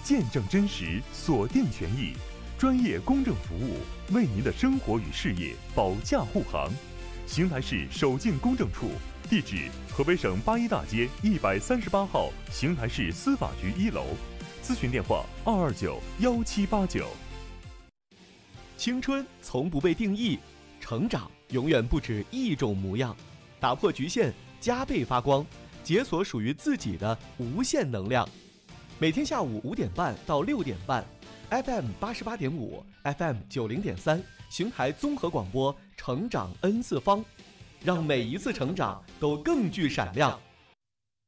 见证真实，锁定权益，专业公正服务，为您的生活与事业保驾护航。邢台市守静公证处，地址河北省八一大街138号邢台市司法局1楼，咨询电话2291789。 青春从不被定义，成长永远不止一种模样。打破局限，加倍发光，解锁属于自己的无限能量。每天下午5点半到6点半 ，FM 88.5 ，FM 90.3，邢台综合广播，成长 N 次方，让每一次成长都更具闪亮。